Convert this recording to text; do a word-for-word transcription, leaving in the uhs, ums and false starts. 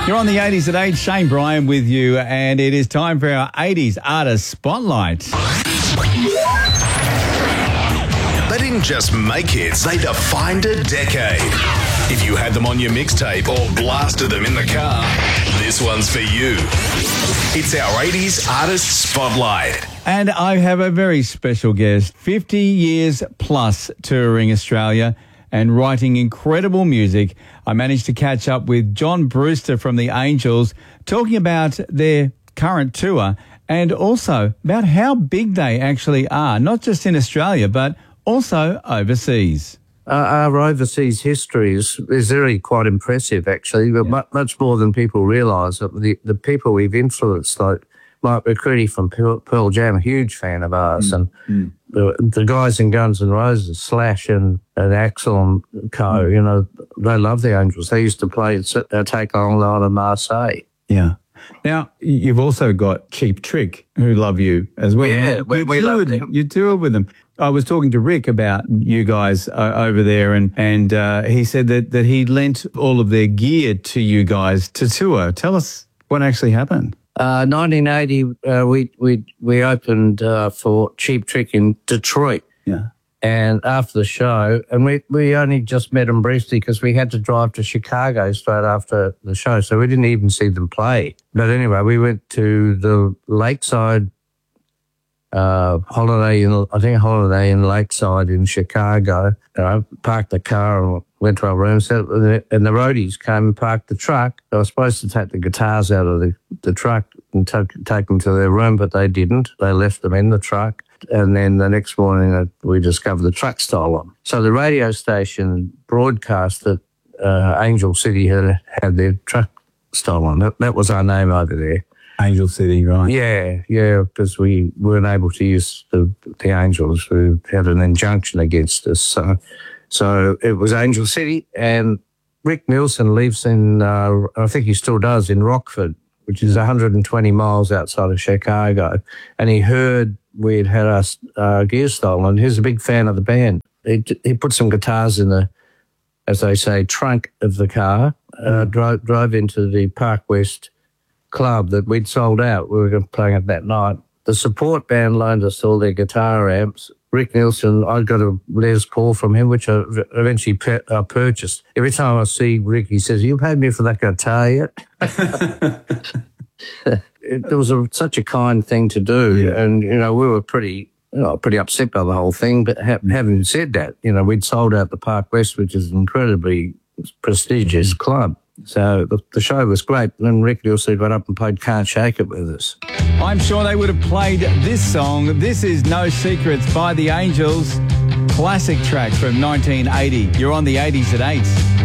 You're on the eighties at eight. Shane Bryan with you, and it is time for our eighties Artist Spotlight. They didn't just make hits, they defined a decade. If you had them on your mixtape or blasted them in the car, this one's for you. It's our eighties Artist Spotlight. And I have a very special guest, fifty years plus touring Australia and writing incredible music. I managed to catch up with John Brewster from the Angels, talking about their current tour and also about how big they actually are, not just in Australia, but also overseas. Uh, our overseas history is, is really quite impressive, actually, but yeah. much more than people realise. The, the people we've influenced, like Mike McCready from Pearl, Pearl Jam, a huge fan of ours, mm. and mm. The, the guys in Guns N' Roses, Slash and, and Axl and co, mm. you know, they love the Angels. They used to play uh, Take On Line of Marseille. Yeah. Now, you've also got Cheap Trick, who love you as well. Yeah, we, we love them. You toured with them. I was talking to Rick about you guys uh, over there, and, and uh, he said that, that he lent all of their gear to you guys to tour. Tell us what actually happened. Uh, nineteen eighty, uh, we we we opened uh, for Cheap Trick in Detroit. Yeah. And after the show, and we, we only just met them briefly because we had to drive to Chicago straight after the show, so we didn't even see them play. But anyway, we went to the Lakeside uh, holiday in, I think holiday in Lakeside in Chicago. You know, parked the car and went to our room, and the roadies came and parked the truck. They were supposed to take the guitars out of the, the truck and take, take them to their room, but they didn't. They left them in the truck. And then the next morning we discovered the truck stolen. So the radio station broadcast that uh, Angel City had had their truck stolen. That, that was our name over there. Angel City, right? Yeah, yeah, because we weren't able to use the, the Angels. We had an injunction against us. So, so it was Angel City, and Rick Nielsen lives in, uh, I think he still does, in Rockford, which is one hundred twenty miles outside of Chicago. And he heard we'd had our uh, gear stolen. He's a big fan of the band. He, he put some guitars in the, as they say, trunk of the car, uh, drove, drove into the Park West club that we'd sold out. We were playing it that night. The support band loaned us all their guitar amps. Rick Nielsen, I got a Les Paul from him, which I eventually pe- uh, purchased. Every time I see Rick, he says, "You paid me for that guitar yet?" It, it was a, such a kind thing to do, yeah. And you know we were pretty, you know, pretty upset by the whole thing. But ha- having said that, you know we'd sold out the Park West, which is an incredibly prestigious club. So the, the show was great. And then Rick Nielsen got up and played "Can't Shake It" with us. I'm sure they would have played this song. This is "No Secrets" by the Angels, classic track from nineteen eighty. You're on the eighties at eight.